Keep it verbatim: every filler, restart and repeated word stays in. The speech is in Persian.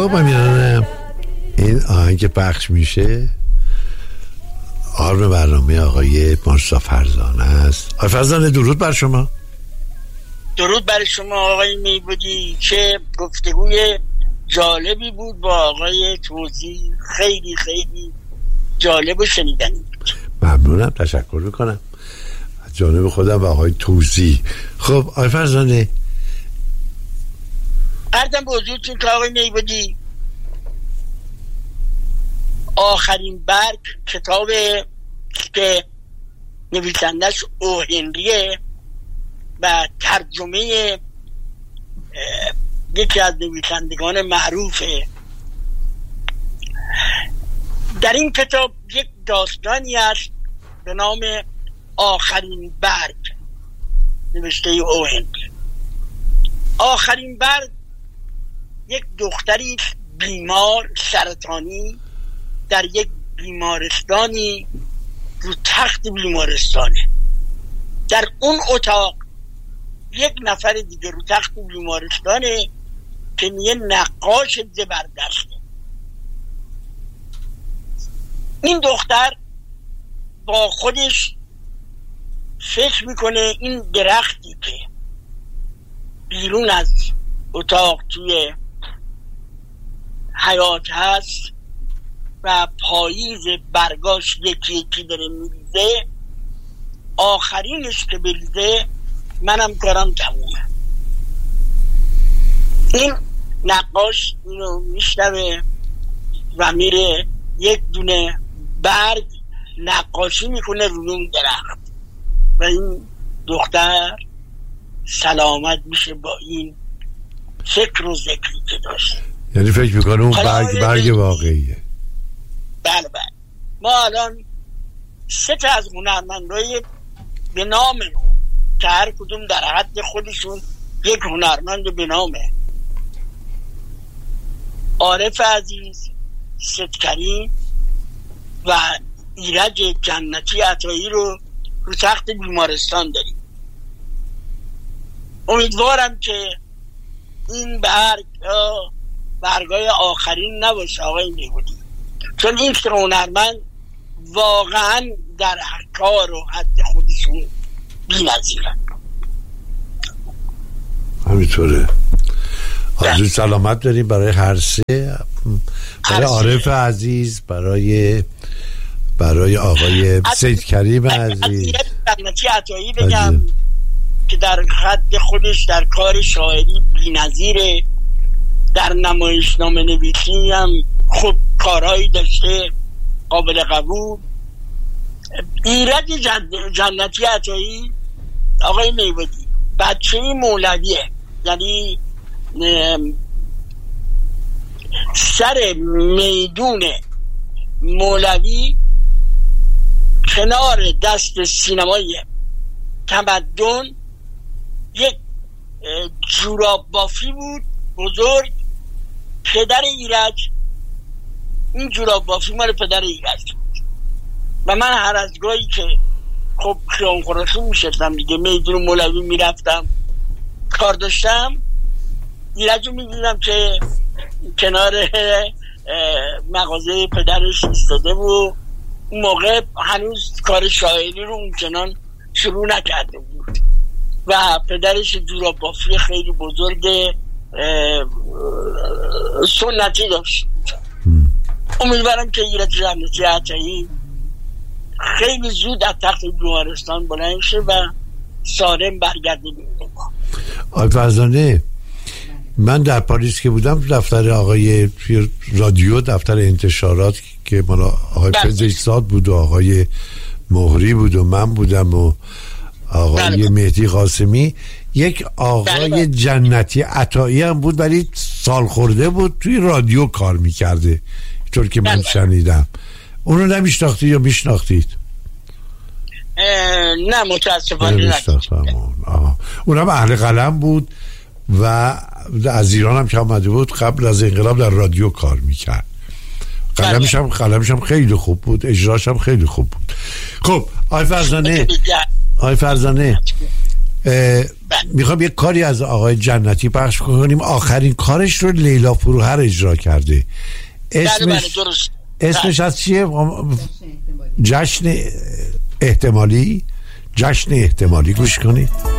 خب امیرانم این آهنگ پخش میشه آرم برنامه آقای مارسا فرزانه است. آقای فرزانه درود بر شما. درود بر شما آقای میبودی. چه گفتگوی جالبی بود با آقای توزی، خیلی خیلی جالب و شنیدنی بود. ممنونم، تشکر میکنم از جانب خودم و آقای توزی. خب آقای فرزانه عرضم به حضورتون که آقای میبودی آخرین برگ کتاب که نویسندش او هنریه و ترجمه یکی از نویسندگان معروفه. در این کتاب یک داستانی است به نام آخرین برگ نوشته او هنری. آخرین برگ یک دختری بیمار سرطانی در یک بیمارستانی رو تخت بیمارستانه. در اون اتاق یک نفر دیگه رو تخت بیمارستانه که یه نقاش زبردسته. این دختر با خودش فکر میکنه این درختی که بیرون از اتاق توی حیات هست و پاییز برگاش یکی یکی داره میریزه، آخرینش که بریزه منم کارم تمومه. این نقاش اینو میشنوه و میره یک دونه برگ نقاشی میکنه روی اون درخت و این دختر سلامت میشه با این فکر و ذکری که داشت. یعنی فکر میکنه اون برگ برگ واقعیه. بله بله. ما الان سه تا از هنرمندای به نام که هر کدوم در حد خودشون یک هنرمند به نامه، عارف عزیز، ستکری و ایرج جنتی عطایی رو رو تخت بیمارستان داریم. امیدوارم که این برگ برگای آخرین نباشه آقای میگودی، چون این که هنرمند واقعا در کار و حد خودشون بی نظیرن. همینطوره. آرزوی سلامت داریم برای هر سه، برای عارف عزیز، برای برای آقای سید کریم عزیز. از عطایی بگم که در حد خودش در کار شاعری بی نظیره، در نمایشنامه نویسی هم خب کارهایی داشته قابل قبول. ایرج جنتی عطایی آقای میودی بچه مولویه، یعنی سر میدون مولوی کنار دست سینمای تمدن یک جوراب بافی بود بزرگ. پدر ایرج این جوراب بافی مال پدر ایرج بود و من هر از گاهی که خب خیام خورشون میشستم دیگه میدون مولوی میرفتم کار داشتم، ایرج رو میدیدم که کنار مغازه پدرش ایستاده و اون موقع هنوز کار شاعری رو اونچنان شروع نکرده بود و پدرش جوراب بافی خیلی بزرگ سنتی داشت. امیدوارم که ایرج جنتی عطایی خیلی زود از تخت بیمارستان بلند شه و سالم برگرده بیرون. آقای فرزانه، من در پاریس که بودم دفتر آقای رادیو، دفتر انتشارات که مال آقای پزشکزاد بود و آقای مهری بود و من بودم و آقای بله. مهدی قاسمی، یک آقای بله. جنتی عطایی هم بود ولی سال خورده بود توی رادیو کار میکرده طور که من بله. شنیدم. اونو نمیشناختید یا میشناختید؟ نه متاسفانه نمیشناختم. اونم اهل قلم بود و از ایران هم که آمده بود قبل از انقلاب در رادیو کار میکرد. قلمش هم قلمش هم خیلی خوب بود، اجراش هم خیلی خوب بود. خب آقای فرزانه آقای فرزانه میخوام یک کاری از آقای جنتی پخش کنیم. آخرین کارش رو لیلا فروهر اجرا کرده. اسمش بله بله درست. اسمش از چیه؟ جشن احتمالی. جشن احتمالی گوش کنید.